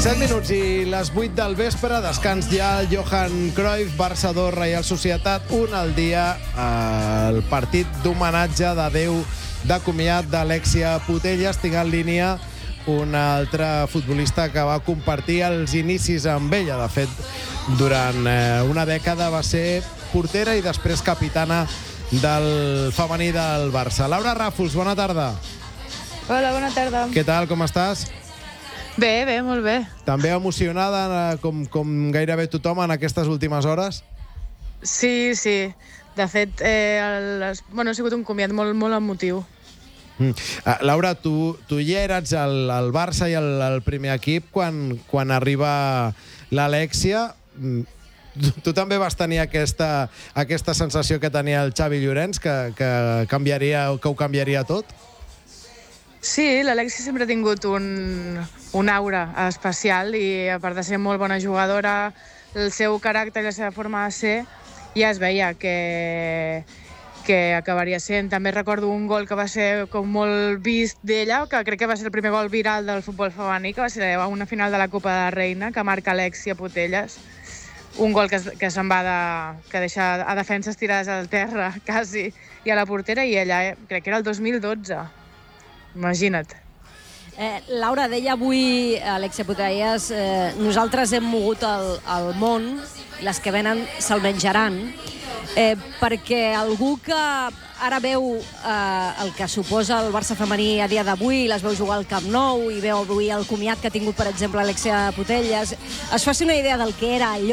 7 minuts i les 8 del vespre, descans ja el Johan Cruyff, Barça 2, Reial Societat 1 al dia, el partit d'homenatge d'adeu de comiat d'Alexia Putellas. Tinc en línia un altre futbolista que va compartir els inicis amb ella. De fet, durant una dècada va ser portera i després capitana del femení del Barça. Laura Ràfols, bona tarda. Hola, bona tarda. Què tal, com estàs? Bé, molt bé. També emocionada, com gairebé tothom en aquestes últimes hores? Sí. De fet, ha sigut un comiat molt emotiu. Laura, tu ja eres al Barça i al primer equip quan arriba l'Alexia. Tu també vas tenir aquesta sensació que tenia el Xavi Llorens, que ho canviaria tot? Sí, l'Alexia sempre ha tingut un aura especial i, a part de ser molt bona jugadora, el seu caràcter i la seva forma de ser ja es veia que acabaria sent. També recordo un gol que va ser com molt vist d'ella, que crec que va ser el primer gol viral del futbol femení, que va ser a una final de la Copa de la Reina, que marca Alexia Putellas. Un gol que se'n va que deixa a defenses tirades al terra, quasi, i a la portera, i ella, crec que era el 2012. Imagina't. Laura, deia avui Alexia Putellas, nosaltres hem mogut el món, les que venen se'l menjaran, perquè algú que ara veu el que suposa el Barça femení a dia d'avui, les veu jugar al Camp Nou i veu avui el comiat que ha tingut, per exemple, Alexia Putellas, es faci una idea del que era allò